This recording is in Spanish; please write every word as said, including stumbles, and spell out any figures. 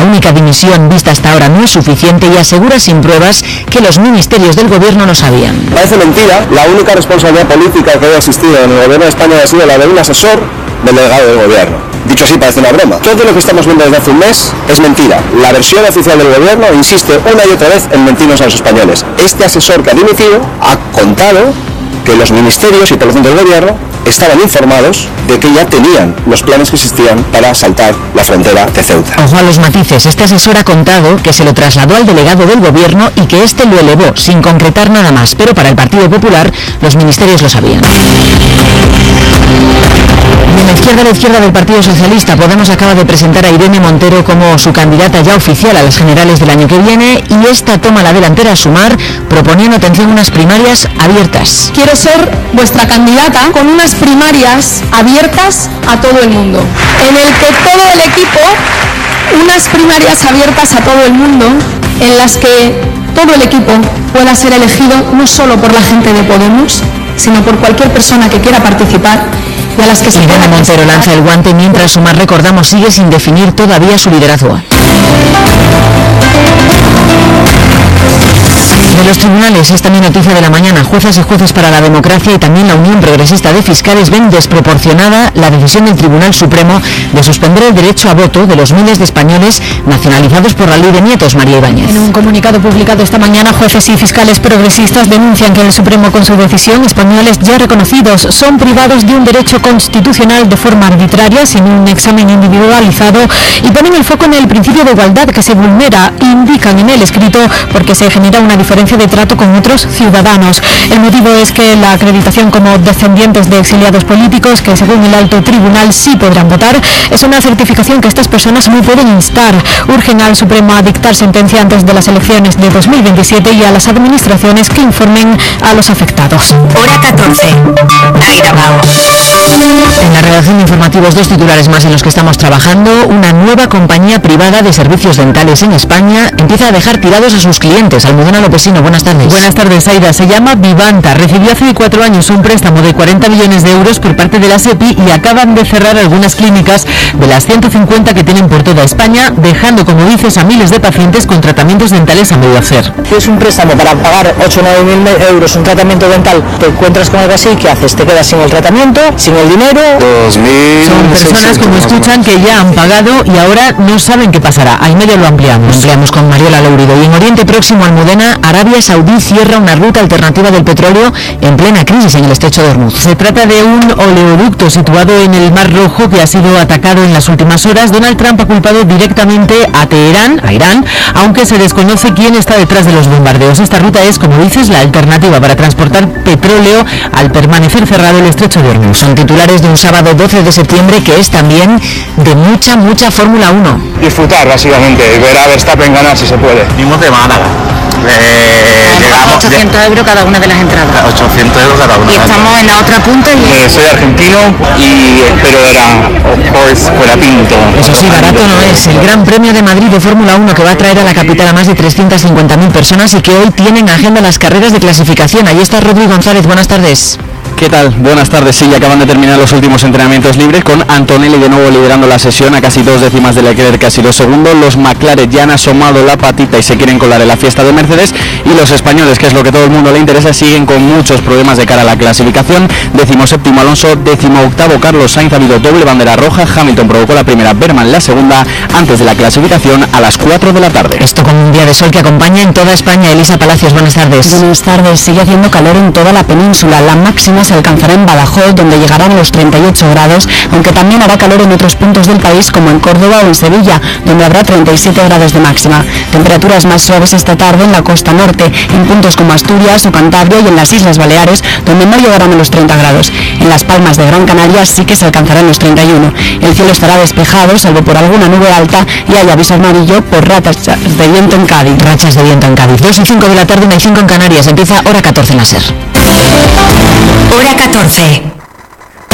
única dimisión vista hasta ahora no es suficiente y asegura sin pruebas que los ministerios del gobierno no sabían. Parece mentira, la única responsabilidad política que haya existido en el gobierno de España ha sido la de un asesor del delegado del gobierno. Dicho así, parece una broma. Todo lo que estamos viendo desde hace un mes es mentira. La versión oficial del gobierno insiste una y otra vez en mentirnos a los españoles. Este asesor que ha dimitido ha contado que los ministerios y por lo tanto el gobierno estaban informados de que ya tenían los planes que existían para saltar la frontera de Ceuta. Ojo a los matices. Este asesor ha contado que se lo trasladó al delegado del gobierno y que éste lo elevó sin concretar nada más, pero para el Partido Popular los ministerios lo sabían. Y en la izquierda, la izquierda del Partido Socialista, Podemos acaba de presentar a Irene Montero como su candidata ya oficial a las generales del año que viene, y esta toma la delantera a Sumar, proponiendo, atención, unas primarias abiertas. Quiero ser vuestra candidata con unas primarias abiertas a todo el mundo, en el que todo el equipo, unas primarias abiertas a todo el mundo, en las que todo el equipo pueda ser elegido no solo por la gente de Podemos, sino por cualquier persona que quiera participar y a las que se Irene Montero lanza el guante, mientras Sumar, recordamos, sigue sin definir todavía su liderazgo. De los tribunales es también noticia de la mañana. Juezas y jueces para la Democracia y también la Unión Progresista de Fiscales ven desproporcionada la decisión del Tribunal Supremo de suspender el derecho a voto de los miles de españoles nacionalizados por la ley de nietos. María Ibáñez. En un comunicado publicado esta mañana, jueces y fiscales progresistas denuncian que el Supremo, con su decisión, españoles ya reconocidos son privados de un derecho constitucional de forma arbitraria, sin un examen individualizado, y ponen el foco en el principio de igualdad que se vulnera, indican en el escrito, porque se genera una diferencia de trato con otros ciudadanos. El motivo es que la acreditación como descendientes de exiliados políticos, que según el alto tribunal sí podrán votar, es una certificación que estas personas no pueden instar. Urgen al Supremo a dictar sentencia antes de las elecciones de dos mil veintisiete y a las administraciones que informen a los afectados. Hora catorce. En la redacción de informativos, dos titulares más en los que estamos trabajando. Una nueva compañía privada de servicios dentales en España empieza a dejar tirados a sus clientes. Almudena Lopesino, buenas tardes. Buenas tardes, Aida. Se llama Vivanta. Recibió hace cuatro años un préstamo de cuarenta millones de euros por parte de la SEPI y acaban de cerrar algunas clínicas de las ciento cincuenta que tienen por toda España, dejando, como dices, a miles de pacientes con tratamientos dentales a medio hacer. Es un préstamo para pagar ocho o nueve mil euros un tratamiento dental. Te encuentras con algo así, ¿qué haces? Te quedas sin el tratamiento, sin el dinero. dos mil Son personas, como escuchan, que ya han pagado y ahora no saben qué pasará. Ahí medio lo ampliamos. Ampliamos con Mariola Lourido. Y en Oriente Próximo, Almudena, Arabia Saudí cierra una ruta alternativa del petróleo en plena crisis en el estrecho de Hormuz. Se trata de un oleoducto situado en el Mar Rojo que ha sido atacado en las últimas horas. Donald Trump ha culpado directamente a Teherán, a Irán, aunque se desconoce quién está detrás de los bombardeos. Esta ruta es, como dices, la alternativa para transportar petróleo al permanecer cerrado el estrecho de Hormuz. Son titulares de un sábado doce de septiembre que es también de mucha, mucha Fórmula uno. Disfrutar, básicamente, ver a Verstappen ganar si se puede. Venimos de Málaga. Eh, llegamos ochocientos euros cada una de las entradas. ochocientos euros cada una. Y estamos en la otra punta y... Eh, soy argentino y espero ver a, of course, fuera Pinto. Eso sí, barato no es. El Gran Premio de Madrid de Fórmula uno, que va a traer a la capital a más de trescientas cincuenta mil personas y que hoy tienen agenda las carreras de clasificación. Ahí está Rodrigo González. Buenas tardes. ¿Qué tal? Buenas tardes. Sí, acaban de terminar los últimos entrenamientos libres con Antonelli de nuevo liderando la sesión a casi dos décimas de Leclerc, casi dos segundos. Los McLaren ya han asomado la patita y se quieren colar en la fiesta de Mercedes, y los españoles, que es lo que todo el mundo le interesa, siguen con muchos problemas de cara a la clasificación. Décimo séptimo Alonso, décimo octavo Carlos Sainz. Ha habido doble bandera roja. Hamilton provocó la primera, Berman la segunda, antes de la clasificación a las cuatro de la tarde. Esto con un día de sol que acompaña en toda España. Elisa Palacios, buenas tardes. Buenas tardes. Sigue haciendo calor en toda la península. La máxima se alcanzará en Badajoz, donde llegarán los treinta y ocho grados, aunque también hará calor en otros puntos del país, como en Córdoba o en Sevilla, donde habrá treinta y siete grados de máxima. Temperaturas más suaves esta tarde en la costa norte, en puntos como Asturias o Cantabria, y en las Islas Baleares, donde no llegarán a los treinta grados. En Las Palmas de Gran Canaria sí que se alcanzarán los treinta y uno. El cielo estará despejado, salvo por alguna nube alta, y hay aviso amarillo por rachas de viento en Cádiz. Rachas de viento en Cádiz. dos y cinco de la tarde, una y cinco en Canarias. Empieza Hora catorce en la SER. Hora catorce.